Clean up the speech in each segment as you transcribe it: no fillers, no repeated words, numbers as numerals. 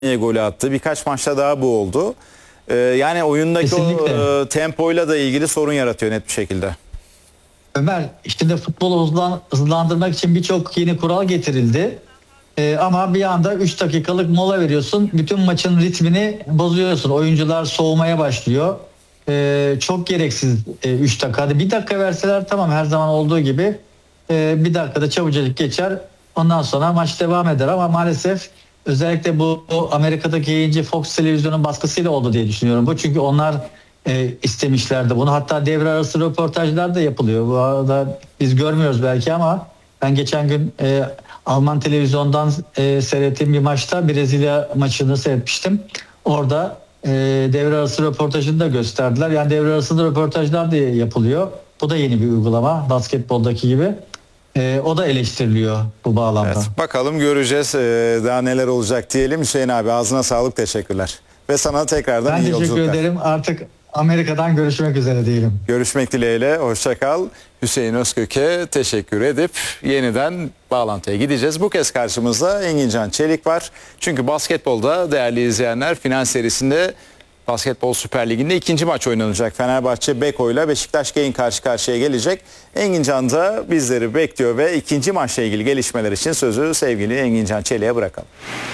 golü attı. Birkaç maçta daha bu oldu. Yani oyundaki Kesinlikle. o tempoyla da ilgili sorun yaratıyor net bir şekilde. Ömer, işte de futbolu hızlandırmak için birçok yeni kural getirildi. Ama bir anda 3 dakikalık mola veriyorsun. Bütün maçın ritmini bozuyorsun. Oyuncular soğumaya başlıyor. Çok gereksiz 3 dakika. Hadi 1 dakika verseler tamam, her zaman olduğu gibi. 1 dakikada çabucak geçer. Ondan sonra maç devam eder. Ama maalesef özellikle bu Amerika'daki yayıncı Fox televizyonun baskısıyla oldu diye düşünüyorum bu. Çünkü onlar istemişlerdi bunu. Hatta devre arası röportajlar da yapılıyor. Bu arada biz görmüyoruz belki ama ben geçen gün Alman televizyondan seyrettiğim bir maçta Brezilya maçını seyretmiştim. Orada devre arası röportajını da gösterdiler. Yani devre arasında röportajlar da yapılıyor. Bu da yeni bir uygulama, basketboldaki gibi. O da eleştiriliyor bu bağlamda. Evet, bakalım göreceğiz. Daha neler olacak diyelim. Hüseyin abi, ağzına sağlık, teşekkürler. Ve sana tekrardan Ben iyi teşekkür yolculuklar. ederim. Artık Amerika'dan görüşmek üzere diyelim. Görüşmek dileğiyle. Hoşça kal. Hüseyin Özkök'e teşekkür edip yeniden bağlantıya gideceğiz. Bu kez karşımızda Engincan Çelik var. Çünkü basketbolda değerli izleyenler, final serisinde Basketbol Süper Ligi'nde ikinci maç oynanacak. Fenerbahçe Beko ile Beşiktaş Gain karşı karşıya gelecek. Engincan da bizleri bekliyor ve ikinci maçla ilgili gelişmeler için sözü sevgili Engincan Çelik'e bırakalım.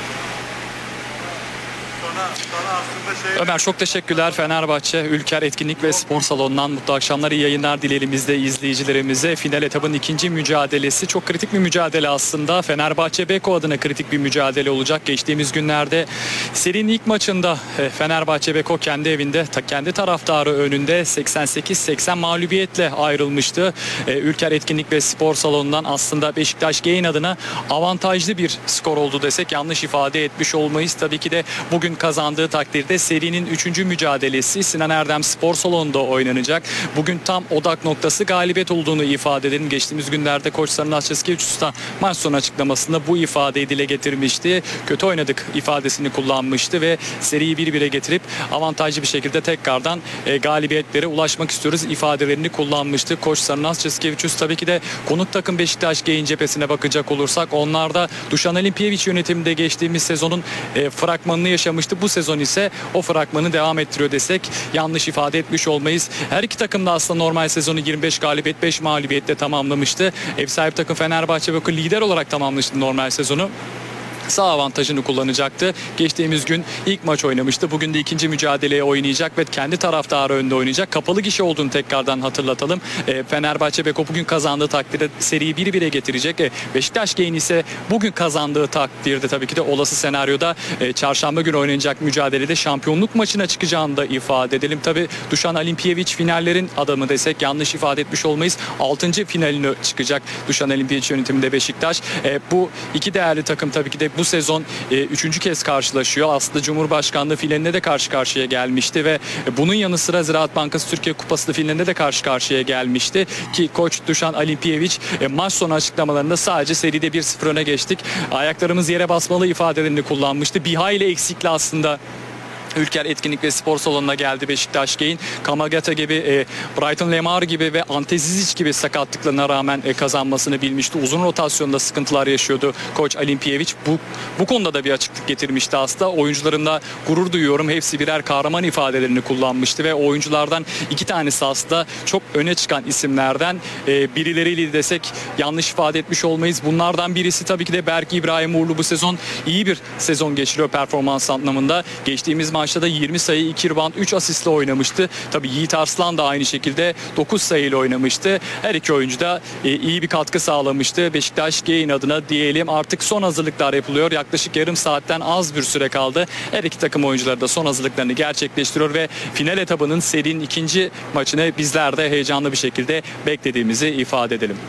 Ömer, çok teşekkürler. Fenerbahçe Ülker Etkinlik ve Spor Salonu'ndan mutlu akşamlar, iyi yayınlar dileyelim biz de izleyicilerimize. Final etabının ikinci mücadelesi çok kritik bir mücadele aslında. Fenerbahçe Beko adına kritik bir mücadele olacak. Geçtiğimiz günlerde serinin ilk maçında Fenerbahçe Beko kendi evinde kendi taraftarı önünde 88-80 mağlubiyetle ayrılmıştı. Ülker Etkinlik ve Spor Salonu'ndan aslında Beşiktaş Gain adına avantajlı bir skor oldu desek yanlış ifade etmiş olmayız. Tabii ki de bugün kazandığı takdirde serinin 3. mücadelesi Sinan Erdem Spor Salonu'nda oynanacak. Bugün tam odak noktası galibiyet olduğunu ifade edelim. Geçtiğimiz günlerde Koç Sarı Nasçaskevicius Usta maç sonu açıklamasında bu ifadeyi dile getirmişti. Kötü oynadık ifadesini kullanmıştı ve seriyi 1-1'e getirip avantajlı bir şekilde tekrardan galibiyetlere ulaşmak istiyoruz ifadelerini kullanmıştı. Koç Sarı Nasçaskevicius tabii ki de konuk takım Beşiktaş Gain cephesine bakacak olursak onlar da Dušan Alimpijević yönetiminde geçtiğimiz sezonun fragmanını yaşamıştı. Bu sezon ise o fragmanı devam ettiriyor desek yanlış ifade etmiş olmayız. Her iki takım da aslında normal sezonu 25 galibiyet 5 mağlubiyetle tamamlamıştı. Ev sahibi takım Fenerbahçe Beko lider olarak tamamlamıştı normal sezonu. Sağ avantajını kullanacaktı. Geçtiğimiz gün ilk maç oynamıştı. Bugün de ikinci mücadeleye oynayacak ve kendi taraftarı önünde oynayacak. Kapalı gişe olduğunu tekrardan hatırlatalım. Fenerbahçe Beko bugün kazandığı takdirde seriyi 1-1'e getirecek. Beşiktaş Gain ise bugün kazandığı takdirde tabii ki de olası senaryoda çarşamba günü oynanacak mücadelede şampiyonluk maçına çıkacağını da ifade edelim. Tabii Dušan Alimpijević finallerin adamı desek yanlış ifade etmiş olmayız. 6. finaline çıkacak Dušan Alimpijević yönetiminde Beşiktaş. Bu iki değerli takım tabii ki de bu sezon 3. kez karşılaşıyor. Aslında Cumhurbaşkanlığı finaline de karşı karşıya gelmişti ve bunun yanı sıra Ziraat Bankası Türkiye Kupası finaline de karşı karşıya gelmişti. Ki koç Dušan Alimpijević maç sonu açıklamalarında sadece seride 1-0 öne geçtik, ayaklarımız yere basmalı ifadelerini kullanmıştı. Bir hayli eksikli aslında Ülker Etkinlik ve Spor Salonu'na geldi Beşiktaş Gain. Kamagata gibi, Brighton Lemar gibi ve Ante Zizic gibi sakatlıklarına rağmen kazanmasını bilmişti. Uzun rotasyonda sıkıntılar yaşıyordu Koç Alimpijević. Bu konuda da bir açıklık getirmişti aslında. Oyuncularımla gurur duyuyorum. Hepsi birer kahraman ifadelerini kullanmıştı ve oyunculardan 2 tanesi aslında çok öne çıkan isimlerden birileriyle desek yanlış ifade etmiş olmayız. Bunlardan birisi tabii ki de Berk İbrahim Uğurlu bu sezon iyi bir sezon geçiriyor performans anlamında. Geçtiğimiz maçta da 20 sayı, 2 rebound, 3 asistle oynamıştı. Tabii Yiğit Arslan da aynı şekilde 9 sayıyla oynamıştı. Her iki oyuncu da iyi bir katkı sağlamıştı. Beşiktaş Gain adına diyelim. Artık son hazırlıklar yapılıyor. Yaklaşık yarım saatten az bir süre kaldı. Her iki takım oyuncuları da son hazırlıklarını gerçekleştiriyor ve final etabının serinin ikinci maçını bizler de heyecanlı bir şekilde beklediğimizi ifade edelim.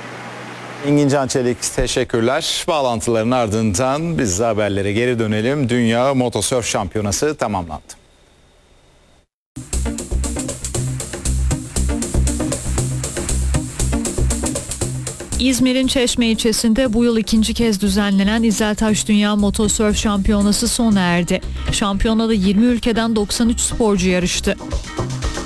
Engincan Çelik, teşekkürler. Bağlantıların ardından biz de haberlere geri dönelim. Dünya Motosörf Şampiyonası tamamlandı. İzmir'in Çeşme ilçesinde bu yıl ikinci kez düzenlenen İzeltaş Dünya Motosörf Şampiyonası sona erdi. Şampiyonada 20 ülkeden 93 sporcu yarıştı.